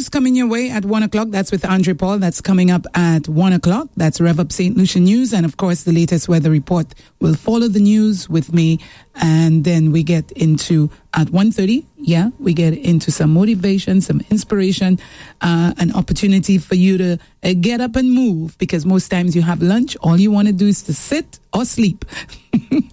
coming your way at 1 o'clock. That's with Andre Paul. That's coming up at 1 o'clock. That's Rev Up St. Lucia News. And of course, the latest weather report will follow the news with me. And then we get into, at 1:30, we get into some motivation, some inspiration, an opportunity for you to get up and move. Because most times you have lunch, all you want to do is to sit or sleep.